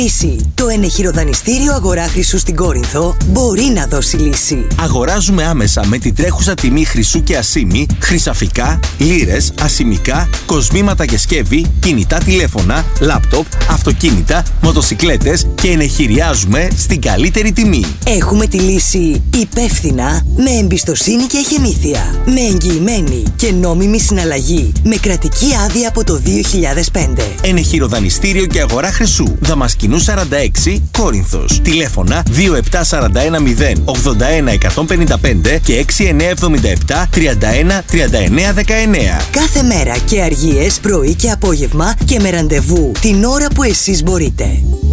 Το ενεχειροδανιστήριο Αγορά Χρυσού στην Κόρινθο μπορεί να δώσει λύση. Αγοράζουμε άμεσα με την τρέχουσα τιμή χρυσού και ασήμι, χρυσαφικά, λίρες, ασημικά, κοσμήματα και σκεύη, κινητά τηλέφωνα, λάπτοπ, αυτοκίνητα, μοτοσικλέτες και ενεχειριάζουμε στην καλύτερη τιμή. Έχουμε τη λύση υπεύθυνα, με εμπιστοσύνη και εχεμήθεια. Με εγγυημένη και νόμιμη συναλλαγή. Με κρατική άδεια από το 2005. Ενεχειροδανιστήριο και Αγορά Χρυσού. Δαμασκηνού 46, Κόρινθος. Τηλέφωνα 27410 81 155 και 6977 31 39 19. Κάθε μέρα και αργίες, πρωί και απόγευμα και με ραντεβού την ώρα που εσείς μπορείτε.